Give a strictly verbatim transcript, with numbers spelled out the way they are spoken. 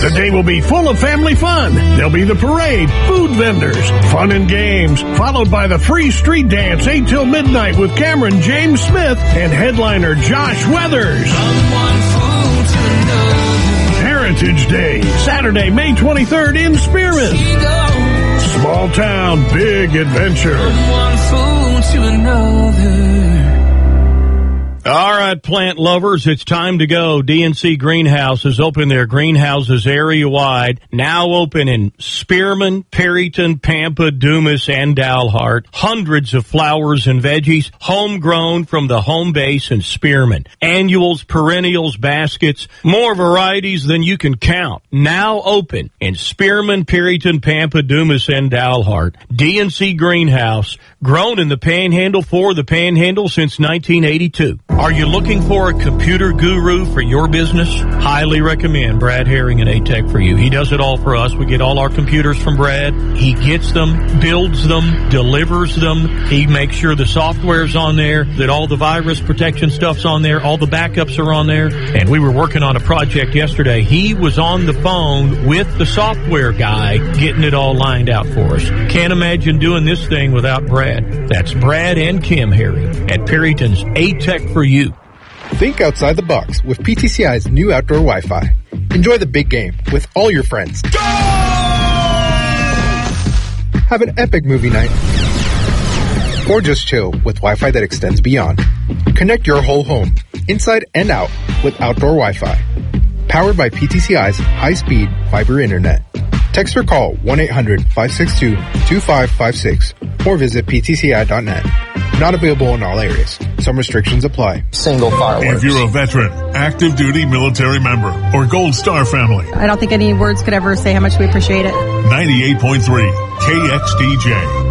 The day will be full of family fun. There'll be the parade, food vendors, fun and games, followed by the free street dance eight till midnight with Cameron James Smith and headliner Josh Weathers. Heritage Day, Saturday, May twenty-third in Spearman. Small town, big adventure. All right, plant lovers, it's time to go. D and C Greenhouses open their greenhouses area-wide, now open in Spearman, Perryton, Pampa, Dumas, and Dalhart. Hundreds of flowers and veggies, homegrown from the home base in Spearman. Annuals, perennials, baskets, more varieties than you can count. Now open in Spearman, Perryton, Pampa, Dumas, and Dalhart. D and C Greenhouse, grown in the Panhandle for the Panhandle since nineteen eighty-two. Are you looking for a computer guru for your business? Highly recommend Brad Herring and A-Tech for you. He does it all for us. We get all our computers from Brad. He gets them, builds them, delivers them. He makes sure the software's on there, that all the virus protection stuff's on there, all the backups are on there. And we were working on a project yesterday. He was on the phone with the software guy getting it all lined out for us. Can't imagine doing this thing without Brad. That's Brad and Kim Herring at Perryton's A-Tech for you. Think outside the box with P T C I's new outdoor Wi-Fi. Enjoy the big game with all your friends. Go! Have an epic movie night. Or just chill with Wi-Fi that extends beyond. Connect your whole home, inside and out, with outdoor Wi-Fi. Powered by P T C I's high-speed fiber internet. Text or call one eight hundred five six two two five five six or visit P T C I dot net. Not available in all areas. Some restrictions apply. Single fireworks. If you're a veteran, active duty military member, or Gold Star family. I don't think any words could ever say how much we appreciate it. ninety-eight point three K X D J.